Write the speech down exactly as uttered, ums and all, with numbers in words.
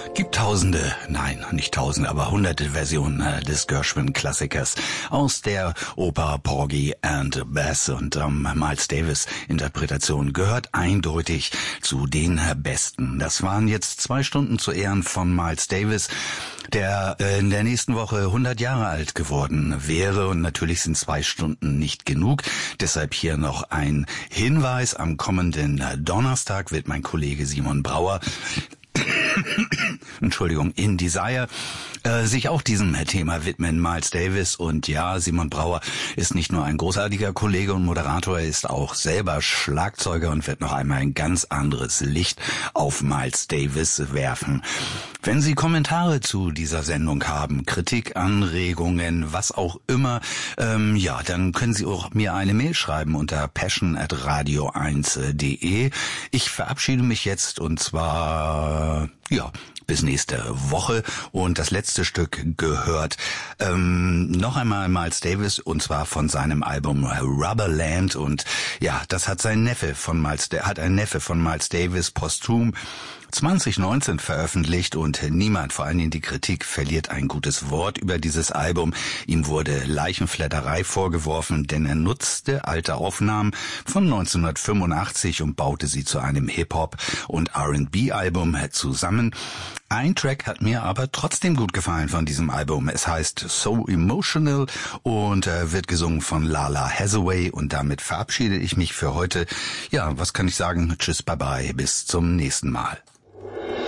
Gibt tausende, nein, nicht tausende, aber hunderte Versionen äh, des Gershwin-Klassikers aus der Oper Porgy and Bess, und ähm, Miles Davis Interpretation gehört eindeutig zu den besten. Das waren jetzt zwei Stunden zu Ehren von Miles Davis, der äh, in der nächsten Woche hundert Jahre alt geworden wäre, und natürlich sind zwei Stunden nicht genug. Deshalb hier noch ein Hinweis: Am kommenden Donnerstag wird mein Kollege Simon Brauer Entschuldigung, in Desire äh, sich auch diesem Thema widmen, Miles Davis. Und ja, Simon Brauer ist nicht nur ein großartiger Kollege und Moderator, er ist auch selber Schlagzeuger und wird noch einmal ein ganz anderes Licht auf Miles Davis werfen. Wenn Sie Kommentare zu dieser Sendung haben, Kritik, Anregungen, was auch immer, ähm, ja, dann können Sie auch mir eine Mail schreiben unter passion at radio eins punkt de. Ich verabschiede mich jetzt, und zwar, ja, bis nächste Woche. Und das letzte Stück gehört ähm, noch einmal Miles Davis, und zwar von seinem Album Rubberland. Und ja, das hat sein Neffe von Miles, hat ein Neffe von Miles Davis posthum zwanzig neunzehn veröffentlicht, und niemand, vor allen Dingen die Kritik, verliert ein gutes Wort über dieses Album. Ihm wurde Leichenflatterei vorgeworfen, denn er nutzte alte Aufnahmen von neunzehnhundertfünfundachtzig und baute sie zu einem Hip-Hop- und R and B-Album zusammen. Ein Track hat mir aber trotzdem gut gefallen von diesem Album. Es heißt So Emotional und äh, wird gesungen von Lala Hathaway, und damit verabschiede ich mich für heute. Ja, was kann ich sagen? Tschüss, bye bye, bis zum nächsten Mal.